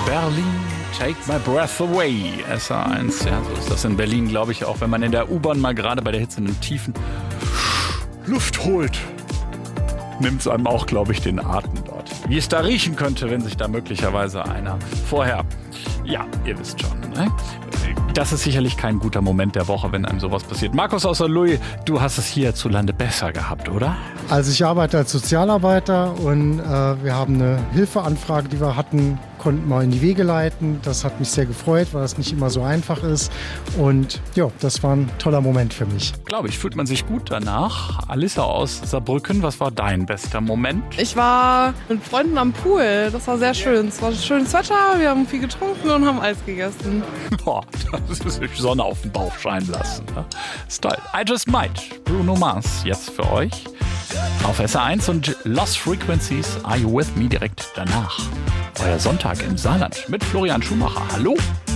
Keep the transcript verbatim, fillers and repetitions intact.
Berlin, take my breath away. S A eins, ja, so ist das in Berlin, glaube ich auch, wenn man in der U-Bahn mal gerade bei der Hitze einen tiefen Luft holt. Nimmt es einem auch, glaube ich, den Atem dort. Wie es da riechen könnte, wenn sich da möglicherweise einer vorher... Ja, ihr wisst schon, ne? Das ist sicherlich kein guter Moment der Woche, wenn einem sowas passiert. Markus aus Saarlouis, du hast es hierzulande besser gehabt, oder? Also ich arbeite als Sozialarbeiter und äh, wir haben eine Hilfeanfrage, die wir hatten, konnten wir in die Wege leiten. Das hat mich sehr gefreut, weil das nicht immer so einfach ist. Und ja, das war ein toller Moment für mich. Glaube ich, fühlt man sich gut danach. Alissa aus Saarbrücken, was war dein bester Moment? Ich war mit Freunden am Pool. Das war sehr schön. Es war schönes Wetter, wir haben viel getrunken und haben Eis gegessen. Boah, das ist die Sonne auf den Bauch scheinen lassen. Ne? Style. I Just Might, Bruno Mars, jetzt für euch. Auf S A eins und Lost Frequencies, Are You With Me direkt danach. Euer Sonntag im Saarland mit Florian Schumacher. Hallo!